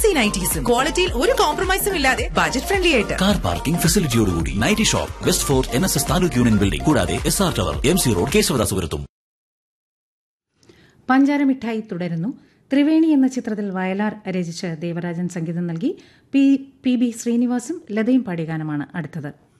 Fancy നൈറ്റീസും ക്വാളിറ്റിയിൽ ഒരു കോംപ്രമൈസും ഇല്ലാതെ ബജറ്റ് ഫ്രണ്ട്ലി ആയിട്ട്. Car parking ഫെസിലിറ്റിയോടുകൂടി nightie shop west fort NSS taluk union building കൂടാതെ SR ടവർ MC റോഡ് കേശവദാസപുരത്തും. പഞ്ചാരമിഠായി തുടരുന്നു. ത്രിവേണി എന്ന ചിത്രത്തിൽ വയലാർ രചിച്ച് ദേവരാജൻ സംഗീതം നൽകി. PB ശ്രീനിവാസും ലതയും പാടിയ ഗാനമാണ് അടുത്തത്.